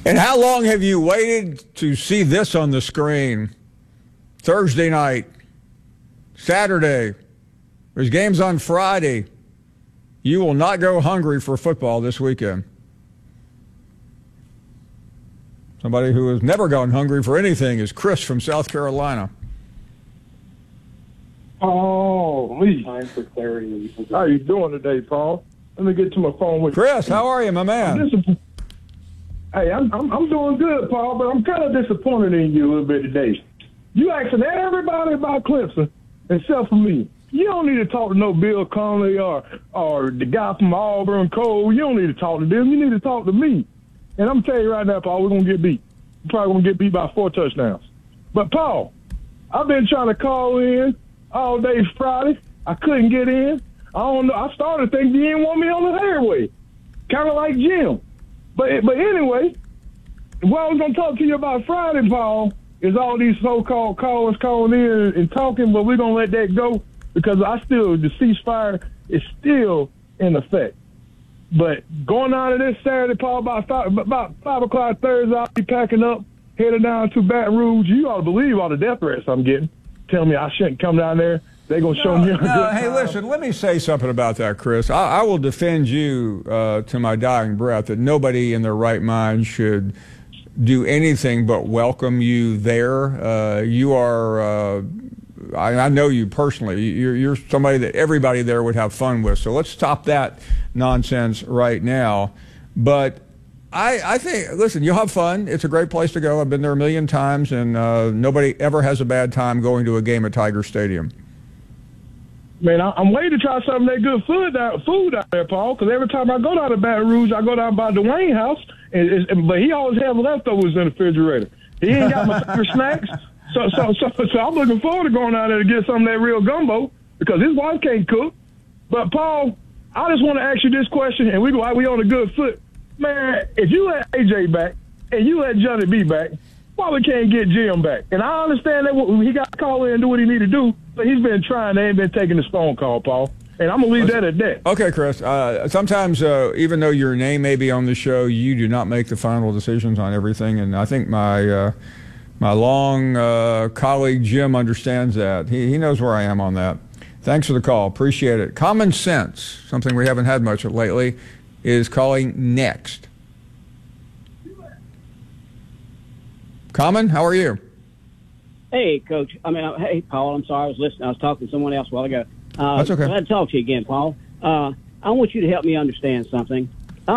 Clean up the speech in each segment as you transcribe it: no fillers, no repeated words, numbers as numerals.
And how long have you waited to see this on the screen? Thursday night, Saturday, there's games on Friday. You will not go hungry for football this weekend. Somebody who has never gone hungry for anything is Chris from South Carolina. Oh, Lee. Time for clarity. How you doing today, Paul? Let me get to my phone with Chris, how are you, my man? Hey, I'm doing good, Paul, but I'm kind of disappointed in you a little bit today. You asking everybody about Clemson except for me. You don't need to talk to no Bill Connolly or the guy from Auburn, Cole. You don't need to talk to them. You need to talk to me. And I'm telling you right now, Paul, we're going to get beat. We're probably going to get beat by 4 touchdowns. But, Paul, I've been trying to call in all day Friday. I couldn't get in. I don't know. I started thinking you didn't want me on the airway, kind of like Jim. But anyway, what I was going to talk to you about Friday, Paul, is all these so-called callers calling in and talking, but we're going to let that go because the ceasefire is still in effect. But going on to this Saturday, Paul, about 5 o'clock Thursday, I'll be packing up, headed down to Baton Rouge. You ought to believe all the death threats I'm getting. Telling me I shouldn't come down there. They're going to show me a good time. Hey, listen, let me say something about that, Chris. I will defend you to my dying breath that nobody in their right mind should do anything but welcome you there. You are, I know you personally. You're somebody that everybody there would have fun with. So let's stop that nonsense right now. But I think, listen, you'll have fun. It's a great place to go. I've been there a million times, and nobody ever has a bad time going to a game at Tiger Stadium. Man, I'm waiting to try some of that good food out there, Paul, because every time I go down to Baton Rouge, I go down by Dwayne house, but he always has leftovers in the refrigerator. He ain't got my favorite snacks, so I'm looking forward to going out there to get some of that real gumbo because his wife can't cook. But, Paul, I just want to ask you this question, and we on a good foot. Man, if you let AJ back and you let Johnny B back, why we can't get Jim back? And I understand that he got to call in and do what he need to do, but he's been trying. They ain't been taking his phone call, Paul. And I'm going to leave that at that. Okay, Chris. Sometimes, even though your name may be on the show, you do not make the final decisions on everything. And I think my long colleague Jim understands that. He knows where I am on that. Thanks for the call. Appreciate it. Common sense, something we haven't had much of lately, is calling next. Common, how are you? Hey, Coach. Hey, Paul. I'm sorry. I was listening. I was talking to someone else a while ago. That's okay. Glad to talk to you again, Paul. I want you to help me understand something.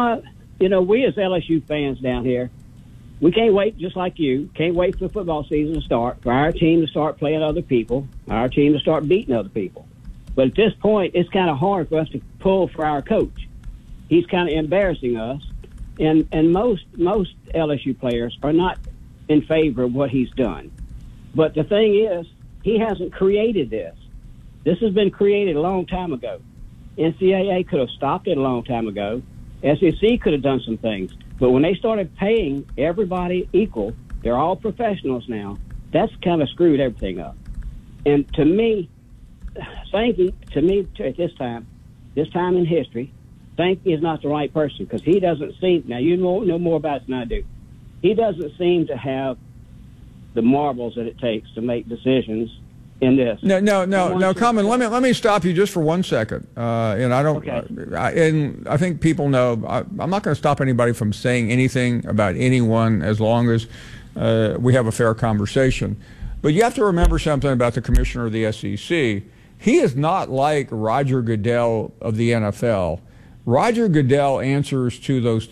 We as LSU fans down here, we can't wait, just like you, can't wait for the football season to start, for our team to start playing other people, our team to start beating other people. But at this point, it's kind of hard for us to pull for our coach. He's kind of embarrassing us, and most LSU players are not in favor of what he's done. But the thing is, he hasn't created this. This has been created a long time ago. NCAA could have stopped it a long time ago. SEC could have done some things. But when they started paying everybody equal, they're all professionals now, that's kind of screwed everything up. And to me, Sankey, at this time in history, Sankey is not the right person because he doesn't seem, now you know more about it than I do, he doesn't seem to have the marbles that it takes to make decisions in this. No, Common. Let me stop you just for 1 second. And I don't. Okay. And I think people know I'm not going to stop anybody from saying anything about anyone as long as we have a fair conversation. But you have to remember something about the commissioner of the SEC. He is not like Roger Goodell of the NFL. Roger Goodell answers to those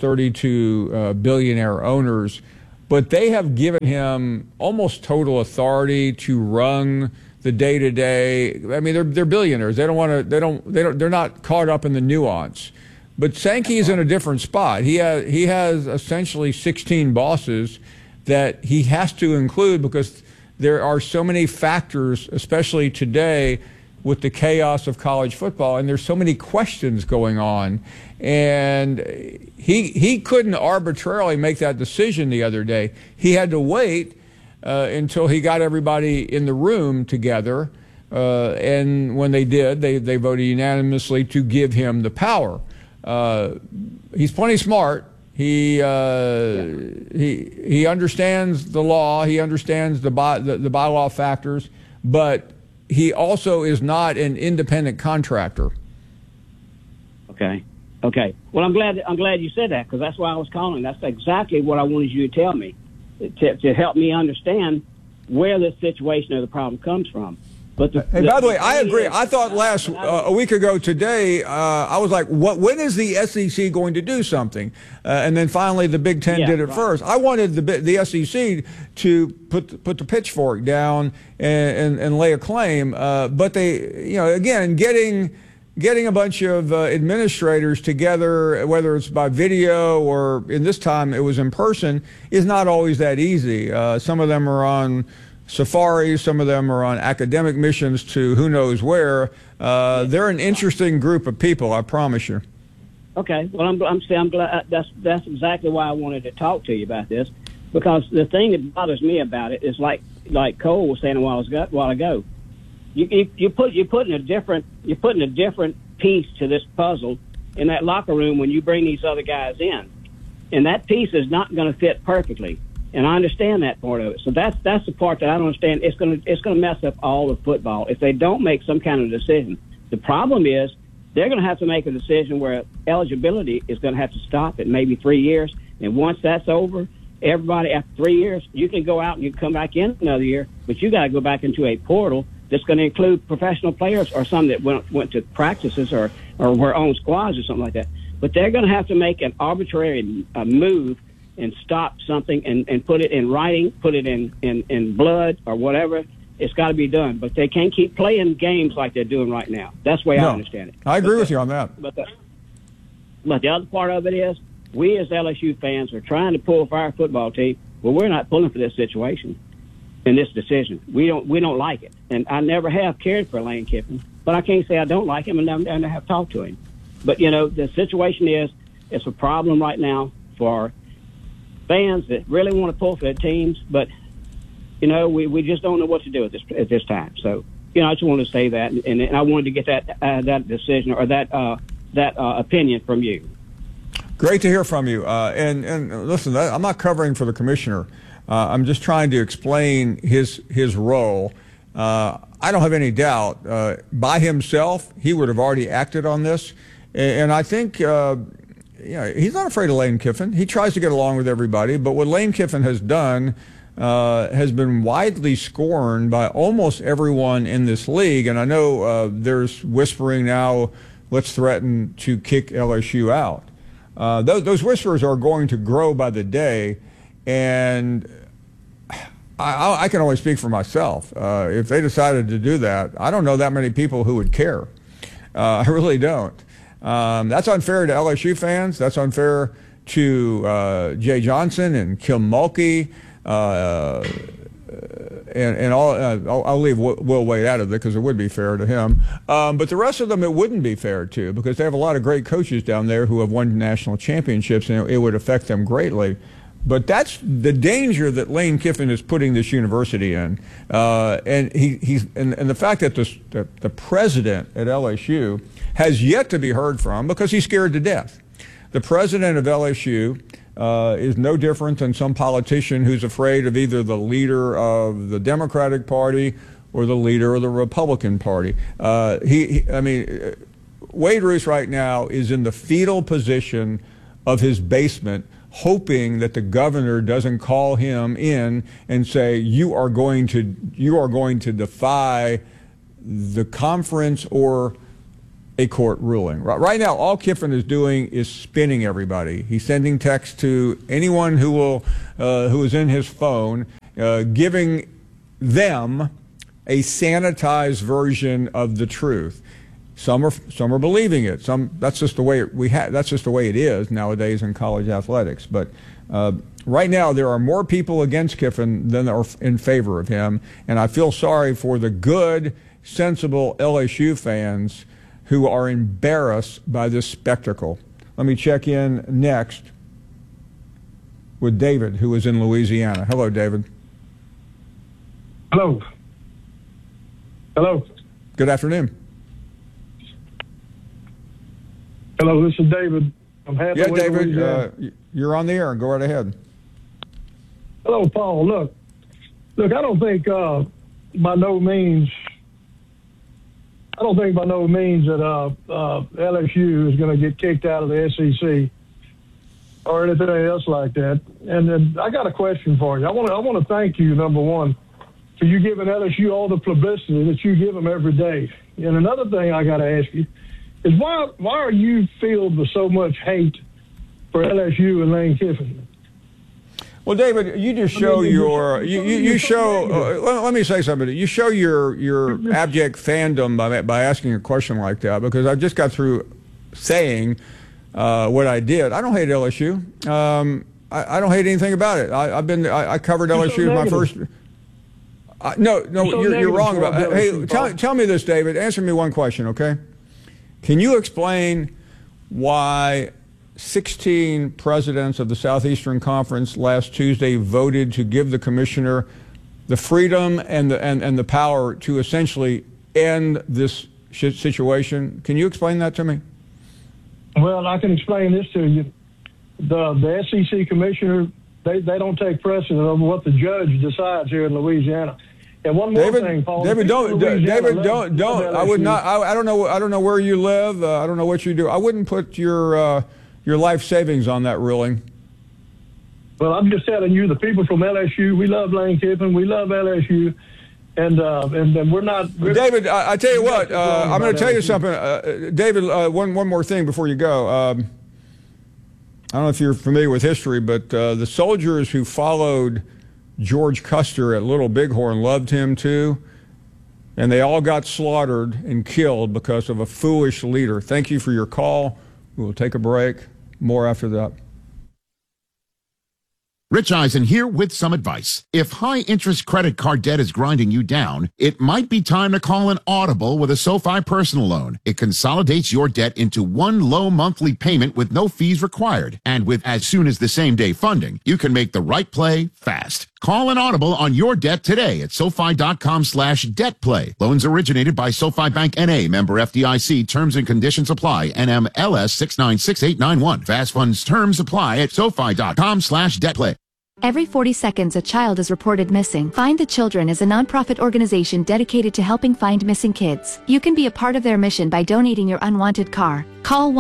32 billionaire owners, but they have given him almost total authority to run the day-to-day. I mean, they're billionaires. They don't want to. They're not caught up in the nuance. But Sankey's in a different spot. He has essentially 16 bosses that he has to include because there are so many factors, especially today, with the chaos of college football, and there's so many questions going on. And he couldn't arbitrarily make that decision the other day. He had to wait until he got everybody in the room together. And when they did, they voted unanimously to give him the power. He's plenty smart. He understands the law. He understands the bylaw factors, but he also is not an independent contractor. Okay. Well, I'm glad you said that, because that's why I was calling. That's exactly what I wanted you to tell me, to help me understand where the situation or the problem comes from. But by the way, I agree. I thought a week ago today, I was like, when is the SEC going to do something? And then finally the Big Ten did it first. I wanted the SEC to put the pitchfork down and lay a claim. But they, again, getting a bunch of administrators together, whether it's by video or in this time it was in person, is not always that easy. Some of them are on safaris, some of them are on academic missions to who knows where. They're an interesting group of people, I promise you. Okay, well, I'm glad. That's exactly why I wanted to talk to you about this, because the thing that bothers me about it is like Cole was saying a while ago. You're putting a different piece to this puzzle in that locker room when you bring these other guys in, and that piece is not going to fit perfectly. And I understand that part of it. So that's the part that I don't understand. It's going to mess up all of football if they don't make some kind of decision. The problem is they're going to have to make a decision where eligibility is going to have to stop at maybe 3 years. And once that's over, everybody after 3 years, you can go out and you can come back in another year, but you got to go back into a portal that's going to include professional players or some that went to practices or were on squads or something like that. But they're going to have to make an arbitrary move and stop something and put it in writing, put it in blood or whatever. It's got to be done. But they can't keep playing games like they're doing right now. That's the way I understand it. I agree with you on that. But the other part of it is we as LSU fans are trying to pull for our football team, but we're not pulling for this situation and this decision. We don't like it. And I never have cared for Lane Kiffin, but I can't say I don't like him, and I have talked to him. But, the situation is it's a problem right now for fans that really want to pull for their teams, but we just don't know what to do at this time. So I just wanted to say that, and I wanted to get that decision or that opinion from you. Great to hear from you. And listen, I'm not covering for the commissioner. I'm just trying to explain his role. I don't have any doubt by himself he would have already acted on this, and I think. He's not afraid of Lane Kiffin. He tries to get along with everybody, but what Lane Kiffin has done has been widely scorned by almost everyone in this league. And I know there's whispering now, let's threaten to kick LSU out. Those whispers are going to grow by the day, and I can only speak for myself. If they decided to do that, I don't know that many people who would care. I really don't. That's unfair to LSU fans. That's unfair to Jay Johnson and Kim Mulkey, and all. I'll leave Will Wade out of it because it would be fair to him. But the rest of them, it wouldn't be fair to, because they have a lot of great coaches down there who have won national championships, and it would affect them greatly. But that's the danger that Lane Kiffin is putting this university in, and the fact that the president at LSU has yet to be heard from because he's scared to death. The president of LSU is no different than some politician who's afraid of either the leader of the Democratic Party or the leader of the Republican Party. Wade Roos right now is in the fetal position of his basement, hoping that the governor doesn't call him in and say, you are going to defy the conference or a court ruling. Right now, all Kiffin is doing is spinning everybody. He's sending texts to anyone who is in his phone, giving them a sanitized version of the truth. Some are believing it. That's just the way that's just the way it is nowadays in college athletics. But right now, there are more people against Kiffin than are in favor of him, and I feel sorry for the good, sensible LSU fans who are embarrassed by this spectacle. Let me check in next with David, who is in Louisiana. Hello, David. Hello. Hello. Good afternoon. Hello, this is David. I'm happy. Yeah, David. You're on the air. Go right ahead. Hello, Paul. Look, I don't think by no means that LSU is going to get kicked out of the SEC or anything else like that. And then I got a question for you. I want to thank you, number one, for you giving LSU all the publicity that you give them every day. And another thing I got to ask you is why are you filled with so much hate for LSU and Lane Kiffin? Well, David, you just show let me say something. You show your abject fandom by asking a question like that, because I just got through saying what I did. I don't hate LSU. I don't hate anything about it. I covered LSU my first. No, you're wrong about it. Hey, tell me this, David. Answer me one question, okay? Can you explain why 16 presidents of the Southeastern Conference last Tuesday voted to give the commissioner the freedom and the power to essentially end this situation? Can you explain that to me? Well, I can explain this to you. The SEC commissioner, they don't take precedent over what the judge decides here in Louisiana. And one more thing, Paul. David, don't. I would not. I don't know. I don't know where you live. I don't know what you do. I wouldn't put your life savings on that ruling. Well, I'm just telling you, the people from LSU, we love Lane Kiffin. We love LSU. And we're not. David, I tell you what, I'm going to tell you something. David, one more thing before you go. I don't know if you're familiar with history, but the soldiers who followed George Custer at Little Bighorn loved him too. And they all got slaughtered and killed because of a foolish leader. Thank you for your call. We will take a break. More after that. Rich Eisen here with some advice. If high-interest credit card debt is grinding you down, it might be time to call an Audible with a SoFi personal loan. It consolidates your debt into one low monthly payment with no fees required. And with as soon as the same-day funding, you can make the right play fast. Call an Audible on your debt today at SoFi.com/debtplay. Loans originated by SoFi Bank N.A., member FDIC. Terms and conditions apply. NMLS 696891. Fast funds terms apply at SoFi.com/debtplay. Every 40 seconds, a child is reported missing. Find the Children is a nonprofit organization dedicated to helping find missing kids. You can be a part of their mission by donating your unwanted car. Call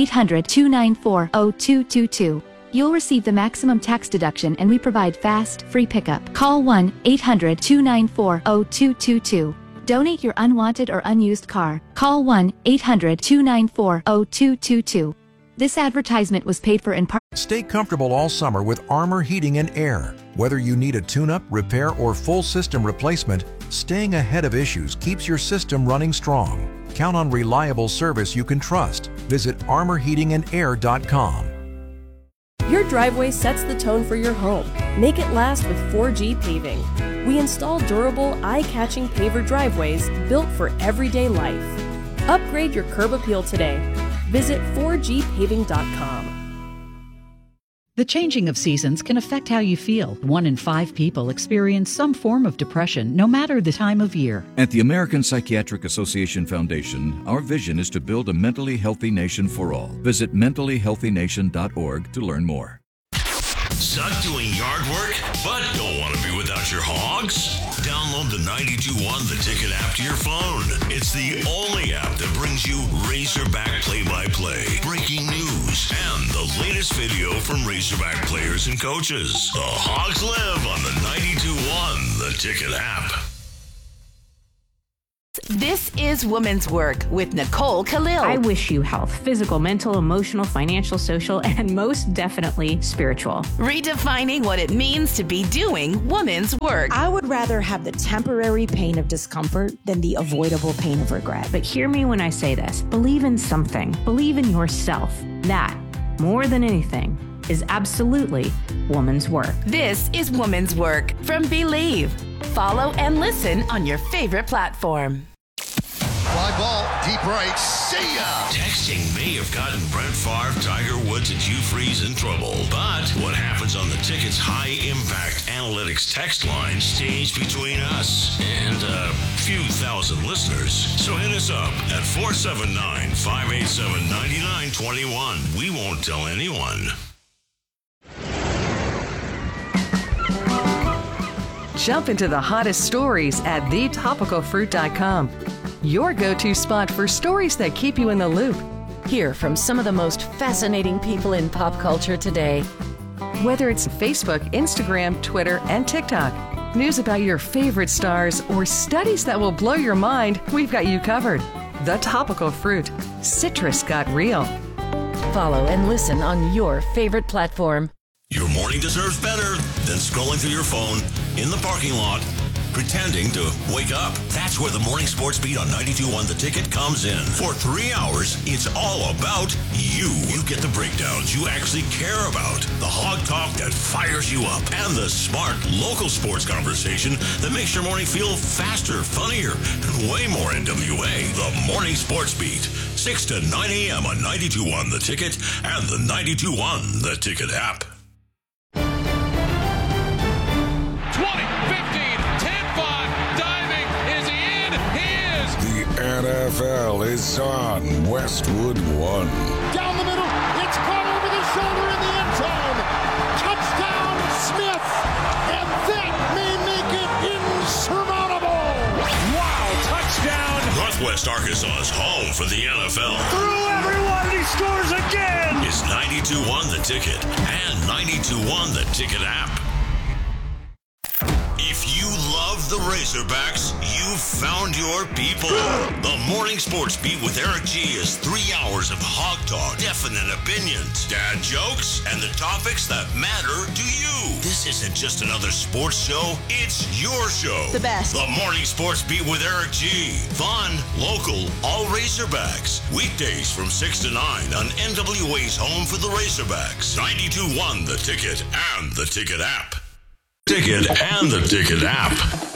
1-800-294-0222. You'll receive the maximum tax deduction, and we provide fast, free pickup. Call 1-800-294-0222. Donate your unwanted or unused car. Call 1-800-294-0222. This advertisement was paid for in part. Stay comfortable all summer with Armor Heating and Air. Whether you need a tune-up, repair, or full system replacement, staying ahead of issues keeps your system running strong. Count on reliable service you can trust. Visit armorheatingandair.com. Your driveway sets the tone for your home. Make it last with 4G Paving. We install durable, eye-catching paver driveways built for everyday life. Upgrade your curb appeal today. Visit 4gpaving.com. The changing of seasons can affect how you feel. 1 in 5 people experience some form of depression, no matter the time of year. At the American Psychiatric Association Foundation, our vision is to build a mentally healthy nation for all. Visit mentallyhealthynation.org to learn more. Suck doing yard work, but don't want to be without your hogs? Download the 92.1 The Ticket app to your phone. It's the only app that brings you Razorback play-by-play, breaking news, and the latest video from Razorback players and coaches. The Hogs live on the 92.1 The Ticket app. This is Woman's Work with Nicole Khalil. I wish you health, physical, mental, emotional, financial, social, and most definitely spiritual. Redefining what it means to be doing woman's work. I would rather have the temporary pain of discomfort than the avoidable pain of regret. But hear me when I say this. Believe in something. Believe in yourself. That, more than anything, is absolutely woman's work. This is Woman's Work from Believe. Follow and listen on your favorite platform. Fly ball, deep right, see ya! Texting may have gotten Brett Favre, Tiger Woods, and Hugh Freeze in trouble. But what happens on the Ticket's high-impact analytics text line stays between us and a few thousand listeners. So hit us up at 479-587-9921. We won't tell anyone. Jump into the hottest stories at thetopicalfruit.com. Your go-to spot for stories that keep you in the loop. Hear from some of the most fascinating people in pop culture today. Whether it's Facebook, Instagram, Twitter, and TikTok, news about your favorite stars, or studies that will blow your mind, we've got you covered. The Topical Fruit. Citrus got real. Follow and listen on your favorite platform. Your morning deserves better than scrolling through your phone in the parking lot, pretending to wake up. That's where the Morning Sports Beat on 92.1 The Ticket comes in. For 3 hours, it's all about you. You get the breakdowns you actually care about, the hog talk that fires you up, and the smart local sports conversation that makes your morning feel faster, funnier, and way more NWA. The Morning Sports Beat, 6 to 9 a.m. on 92.1 The Ticket and the 92.1 The Ticket app. 20, 15, 10-5, diving, is he in? He is! The NFL is on Westwood One. Down the middle, it's caught over the shoulder in the end zone. Touchdown, Smith! And that may make it insurmountable! Wow, touchdown! Northwest Arkansas's home for the NFL. Through everyone, and he scores again! It's 92.1 The Ticket and 92.1 The Ticket app. If you love the Razorbacks, you've found your people. The Morning Sports Beat with Eric G is 3 hours of hog talk, definite opinions, dad jokes, and the topics that matter to you. This isn't just another sports show, it's your show. The best. The Morning Sports Beat with Eric G. Fun, local, all Razorbacks. Weekdays from 6 to 9 on NWA's home for the Razorbacks. 92.1 The Ticket and the Ticket app. Ticket and the Ticket app.